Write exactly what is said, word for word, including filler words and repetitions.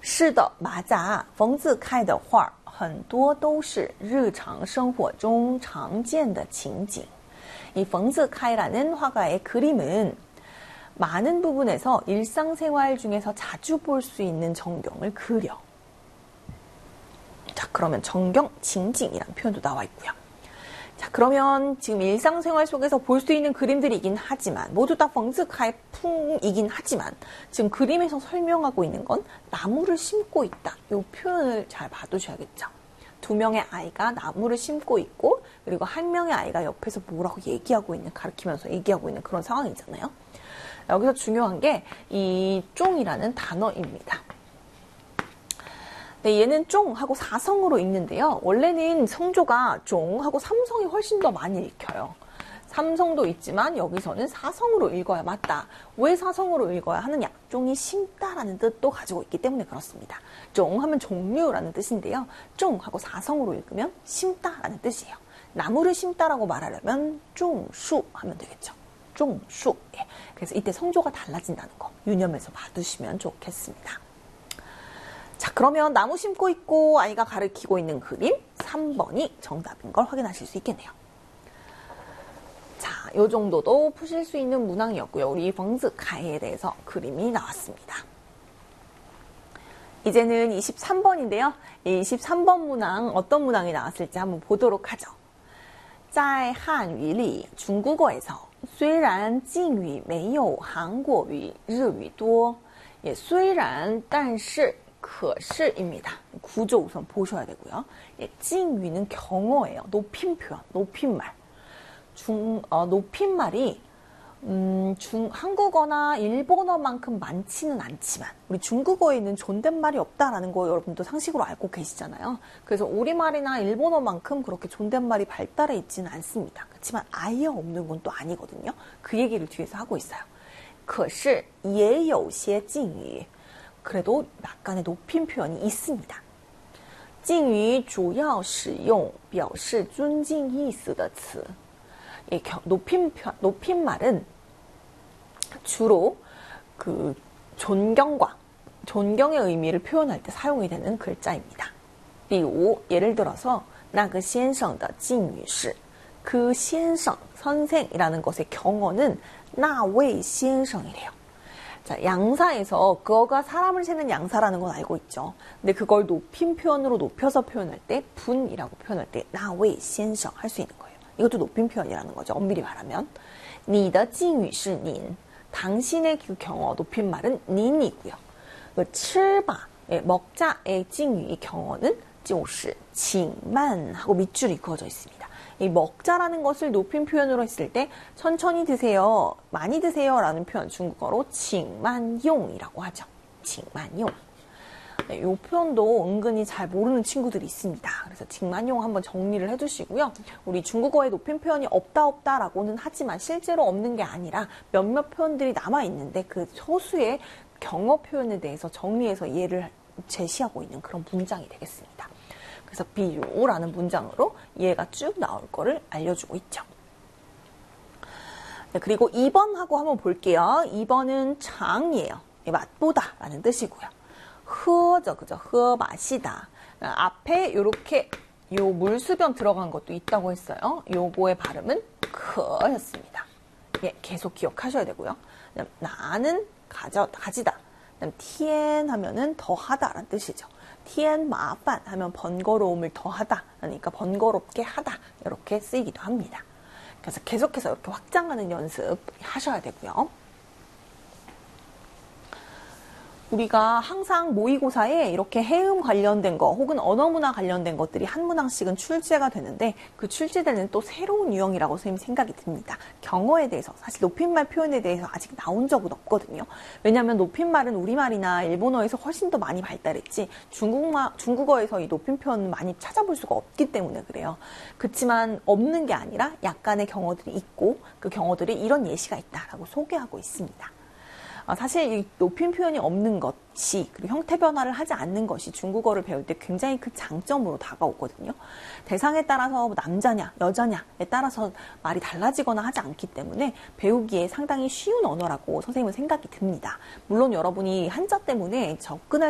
是的，맞아。冯子开的画很多都是日常生活中常见的情景。이冯子开라는 화가의 그림은 많은 부분에서 일상생활 중에서 자주 볼 수 있는 전경을 그려. 자, 그러면 전경, 징징이라는 표현도 나와 있고요. 자, 그러면 지금 일상생활 속에서 볼 수 있는 그림들이긴 하지만 모두 다 펑즈카의 풍이긴 하지만 지금 그림에서 설명하고 있는 건 나무를 심고 있다. 이 표현을 잘 봐두셔야겠죠. 두 명의 아이가 나무를 심고 있고 그리고 한 명의 아이가 옆에서 뭐라고 얘기하고 있는, 가르치면서 얘기하고 있는 그런 상황이잖아요. 여기서 중요한 게 이 쫑이라는 단어입니다. 네, 얘는 쫑하고 사성으로 읽는데요. 원래는 성조가 쫑하고 삼성이 훨씬 더 많이 읽혀요. 삼성도 있지만 여기서는 사성으로 읽어야 맞다. 왜 사성으로 읽어야 하느냐? 쫑이 심다라는 뜻도 가지고 있기 때문에 그렇습니다. 쫑 하면 종류라는 뜻인데요. 쫑하고 사성으로 읽으면 심다라는 뜻이에요. 나무를 심다라고 말하려면 쫑수 하면 되겠죠. 쫑수. 예. 그래서 이때 성조가 달라진다는 거 유념해서 봐두시면 좋겠습니다. 자, 그러면 나무 심고 있고 아이가 가리키고 있는 그림 삼 번이 정답인 걸 확인하실 수 있겠네요. 자, 요 정도도 푸실 수 있는 문항이었고요. 우리 펑즈카이에 대해서 그림이 나왔습니다. 이제는 이십삼 번인데요. 이십삼 번 문항 어떤 문항이 나왔을지 한번 보도록 하죠. 在汉语里 중국어에서 虽然敬语没有韩国语、日语多也虽然但是可是입니다. 구조 우선 보셔야 되고요. 예, 찡위는 경어예요. 높임 표현, 높임말. 중, 어, 높임말이 음, 중, 한국어나 일본어만큼 많지는 않지만 우리 중국어에 있는 존댓말이 없다라는 거 여러분도 상식으로 알고 계시잖아요. 그래서 우리말이나 일본어만큼 그렇게 존댓말이 발달해 있지는 않습니다. 그렇지만 아예 없는 건 또 아니거든요. 그 얘기를 뒤에서 하고 있어요. 可是也有些敬语 그래도 약간의 높임 표현이 있습니다. 敬语主要使用表示尊敬意思的词. 이 높임 표, 높임말은 주로 그 존경과 존경의 의미를 표현할 때 사용이 되는 글자입니다. 例如 예를 들어서 那个先生的敬语是 그 先生 선생이라는 것의 경어는 那位先生이래요. 자, 양사에서 그거가 사람을 세는 양사라는 건 알고 있죠. 근데 그걸 높임 표현으로 높여서 표현할 때 분이라고 표현할 때 나웨이先生 할 수 있는 거예요. 이것도 높임 표현이라는 거죠. 엄밀히 말하면 你的敬语是닌 당신의 그 경어 높임말은 닌이고요. 그 吃吧 먹자의 찡유의 경어는 就是请慢 하고 밑줄이 그어져 있습니다. 이 먹자라는 것을 높임 표현으로 했을 때 천천히 드세요, 많이 드세요 라는 표현 중국어로 칭만용이라고 하죠. 칭만용. 네, 이 표현도 은근히 잘 모르는 친구들이 있습니다. 그래서 칭만용 한번 정리를 해주시고요. 우리 중국어에 높임 표현이 없다 없다라고는 하지만 실제로 없는 게 아니라 몇몇 표현들이 남아있는데 그 소수의 경어 표현에 대해서 정리해서 이해를 제시하고 있는 그런 문장이 되겠습니다. 그래서 비유라는 문장으로 이해가 쭉 나올 거를 알려주고 있죠. 네, 그리고 이 번하고 한번 볼게요. 이 번은 장이에요. 맛보다 라는 뜻이고요. 흐죠, 그죠? 흐 마시다. 앞에 이렇게 요 물수변 들어간 것도 있다고 했어요. 요거의 발음은 크였습니다. 예, 계속 기억하셔야 되고요. 나는 가져, 가지다. 티엔 하면은 더하다라는 뜻이죠. 티엔 마판 하면 번거로움을 더하다. 그러니까 번거롭게 하다. 이렇게 쓰이기도 합니다. 그래서 계속해서 이렇게 확장하는 연습 하셔야 되고요. 우리가 항상 모의고사에 이렇게 해음 관련된 거 혹은 언어문화 관련된 것들이 한 문항씩은 출제가 되는데 그 출제되는 또 새로운 유형이라고 선생님 생각이 듭니다. 경어에 대해서 사실 높임말 표현에 대해서 아직 나온 적은 없거든요. 왜냐하면 높임말은 우리말이나 일본어에서 훨씬 더 많이 발달했지 중국말, 중국어에서 이 높임 표현은 많이 찾아볼 수가 없기 때문에 그래요. 그렇지만 없는 게 아니라 약간의 경어들이 있고 그 경어들이 이런 예시가 있다라고 소개하고 있습니다. 사실 이 높임 표현이 없는 것이 그리고 형태 변화를 하지 않는 것이 중국어를 배울 때 굉장히 큰 장점으로 다가오거든요. 대상에 따라서 남자냐 여자냐에 따라서 말이 달라지거나 하지 않기 때문에 배우기에 상당히 쉬운 언어라고 선생님은 생각이 듭니다. 물론 여러분이 한자 때문에 접근할